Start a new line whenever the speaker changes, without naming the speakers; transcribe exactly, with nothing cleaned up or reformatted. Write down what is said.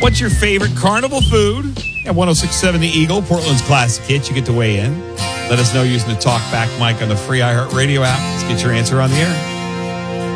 What's your favorite carnival food? At one oh six point seven The Eagle, Portland's classic hit. You get to weigh in. Let us know using the TalkBack mic on the free iHeartRadio app. Let's get your answer on the air.